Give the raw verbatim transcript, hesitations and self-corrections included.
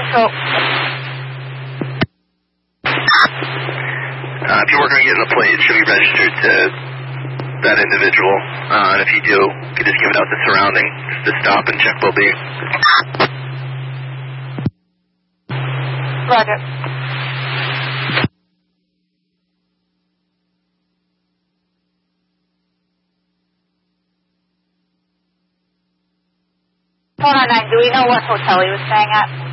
Central. Uh, if you're working on getting the plate, it should be registered to that individual. Uh, and if you do, you can just give it out to surrounding just to stop and check will be. Roger. four nine nine, do we know what hotel he was staying at?